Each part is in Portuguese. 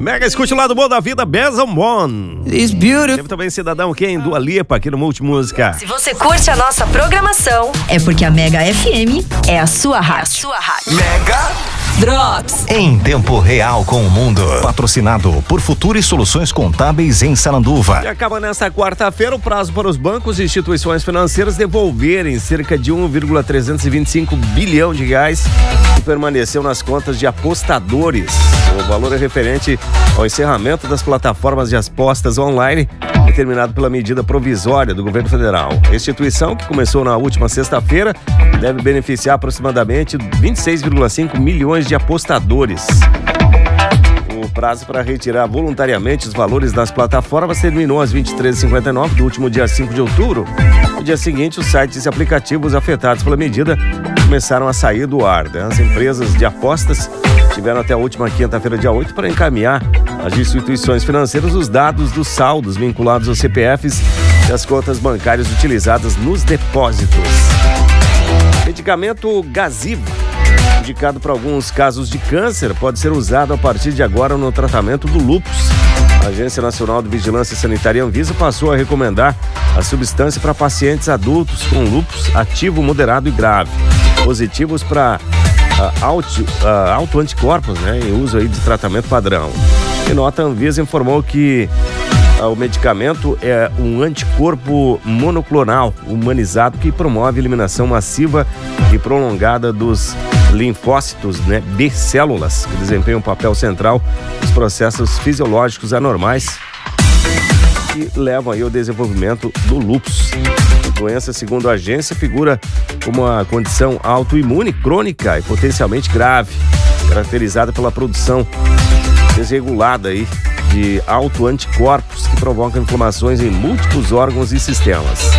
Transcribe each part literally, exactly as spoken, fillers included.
Mega, escute o lado bom da vida, Beza One. Teve também Cidadão Quem, Dua Lipa, aqui no Multimúsica. Se você curte a nossa programação, é porque a Mega F M é a sua rádio. É a sua rádio. Mega Drops. Em tempo real com o mundo. Patrocinado por Futuri Soluções Contábeis em Sananduva. E acaba nesta quarta-feira o prazo para os bancos e instituições financeiras devolverem cerca de um vírgula trezentos e vinte e cinco bilhão de reais que permaneceu nas contas de apostadores. O valor é referente ao encerramento das plataformas de apostas online, determinado pela medida provisória do governo federal. A instituição, que começou na última sexta-feira, deve beneficiar aproximadamente vinte e seis vírgula cinco milhões de apostadores. O prazo para retirar voluntariamente os valores das plataformas terminou às vinte e três e cinquenta e nove do último dia cinco de outubro. No dia seguinte, os sites e aplicativos afetados pela medida começaram a sair do ar. As empresas de apostas tiveram até a última quinta-feira, dia oito, para encaminhar às instituições financeiras os dados dos saldos vinculados aos C P Fs e às contas bancárias utilizadas nos depósitos. Medicamento Gazivo, indicado para alguns casos de câncer, pode ser usado a partir de agora no tratamento do lúpus. A Agência Nacional de Vigilância Sanitária Anvisa passou a recomendar a substância para pacientes adultos com lúpus ativo, moderado e grave, positivos para uh, auto, uh, autoanticorpos, né, em uso aí de tratamento padrão. Em nota, a Anvisa informou que uh, o medicamento é um anticorpo monoclonal humanizado que promove a eliminação massiva e prolongada dos linfócitos, né, B-células, que desempenham um papel central nos processos fisiológicos anormais que levam aí ao desenvolvimento do lúpus. A doença, segundo a agência, figura como uma condição autoimune crônica e potencialmente grave, caracterizada pela produção desregulada aí de autoanticorpos que provocam inflamações em múltiplos órgãos e sistemas.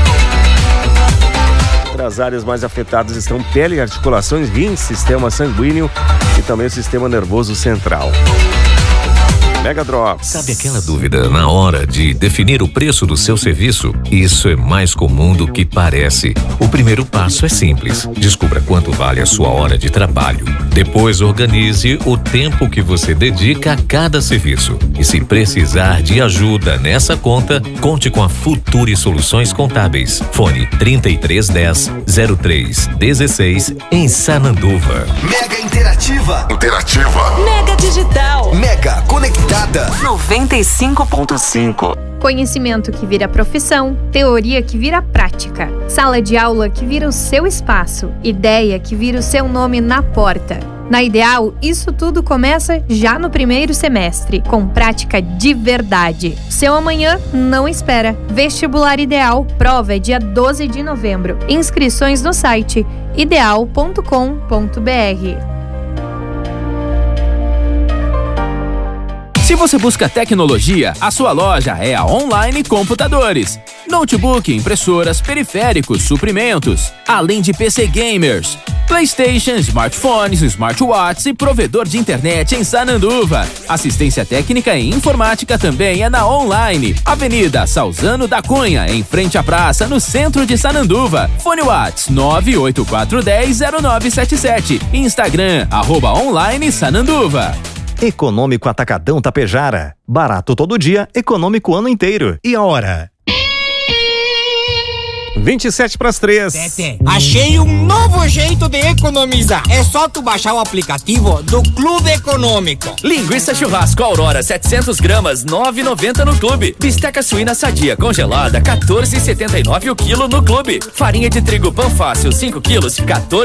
As áreas mais afetadas estão pele, articulações, rins, sistema sanguíneo e também o sistema nervoso central. Mega Drops. Sabe aquela dúvida na hora de definir o preço do seu serviço? Isso é mais comum do que parece. O primeiro passo é simples. Descubra quanto vale a sua hora de trabalho. Depois organize o tempo que você dedica a cada serviço. E se precisar de ajuda nessa conta, conte com a Futuri Soluções Contábeis. Fone trinta e três dez, zero três dezesseis em Sananduva. Mega Interativa. Interativa. Mega Digital. Mega Conectada. noventa e cinco ponto cinco. Conhecimento que vira profissão, teoria que vira prática, sala de aula que vira o seu espaço, ideia que vira o seu nome na porta. Na Ideal, isso tudo começa já no primeiro semestre, com prática de verdade. Seu amanhã não espera. Vestibular Ideal, prova é dia doze de novembro. Inscrições no site ideal ponto com ponto br. Se você busca tecnologia, a sua loja é a Online Computadores. Notebook, impressoras, periféricos, suprimentos, além de P C gamers, PlayStation, smartphones, smartwatches e provedor de internet em Sananduva. Assistência técnica e informática também é na Online. Avenida Salzano da Cunha, em frente à praça, no centro de Sananduva. Fone WhatsApp nove oito quatro um zero zero nove sete sete. Instagram, arroba Online Sananduva. Econômico Atacadão Tapejara. Barato todo dia, econômico o ano inteiro. E a hora? vinte e sete para as três. Tete, achei um novo jeito de economizar. É só tu baixar o aplicativo do Clube Econômico. Linguiça churrasco Aurora setecentos gramas, nove e noventa no Clube. Bisteca suína sadia congelada, quatorze e setenta e nove o quilo no Clube. Farinha de trigo Panfácil, cinco quilos, quatorze